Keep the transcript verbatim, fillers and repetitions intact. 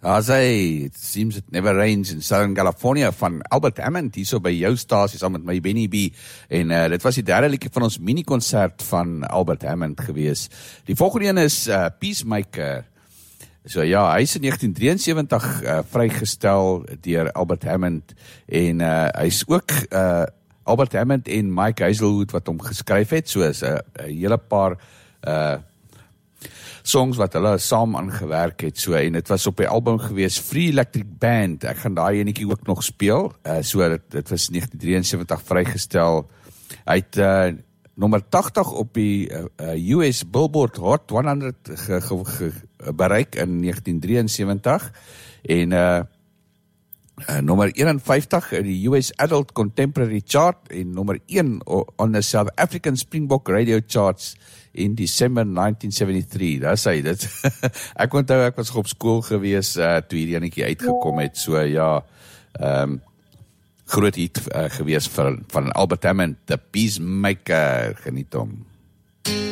As hy, it seems it never rains in Southern California van Albert Hammond, hier so by jou stasie saam met my Benny B. En uh, dit was die derde liedjie van ons mini-concert van Albert Hammond gewees. Die volgende een is uh, Peacemaker. So ja, hy is in negentien drieënsewentig uh, vrygestel deur Albert Hammond en uh, hy is ook uh, Albert Hammond en Mike Hazelwood wat hom geskryf het, so is 'n uh, hele paar uh, songs wat hulle saam aangewerk het, so, en het was op die album gewees, Free Electric Band, ek gaan daai enetjie ook nog speel, uh, so, dit, dit was negentien drieënsewentig vrygestel, hy het uh, nommer tachtig op die uh, U S Billboard Hot honderd ge, ge, ge, bereik in negentien drieënsewentig, en uh, uh, nommer eenenvyftig in die U S Adult Contemporary Chart, en nommer een on the South African Springbok Radio Charts, in December negentien seventy-three, daar sê dit. Ek onthou, ek was op skool gewees, uh, toe hierdie enetjie uitgekom het, so ja, um, groot hit uh, gewees van, van Albert Hammond, The Peacemaker, geniet hom.